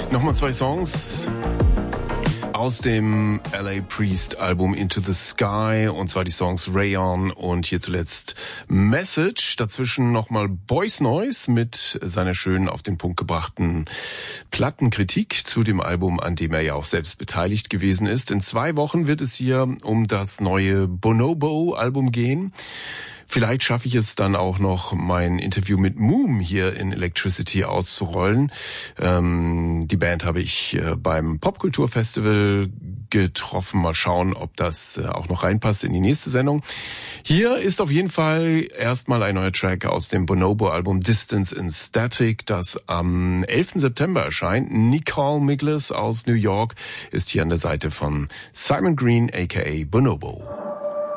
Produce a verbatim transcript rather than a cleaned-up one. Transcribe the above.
Nochmal zwei Songs aus dem L A Priest Album Into the Sky, und zwar die Songs Rayon und hier zuletzt Message. Dazwischen nochmal Boys Noise mit seiner schönen, auf den Punkt gebrachten Plattenkritik zu dem Album, an dem er ja auch selbst beteiligt gewesen ist. In zwei Wochen wird es hier um das neue Bonobo Album gehen. Vielleicht schaffe ich es dann auch noch, mein Interview mit Moom hier in Electricity auszurollen. Ähm, die Band habe ich äh, beim Popkulturfestival getroffen. Mal schauen, ob das äh, auch noch reinpasst in die nächste Sendung. Hier ist auf jeden Fall erstmal ein neuer Track aus dem Bonobo-Album Distance in Static, das am elften September erscheint. Nicole Miglis aus New York ist hier an der Seite von Simon Green aka Bonobo.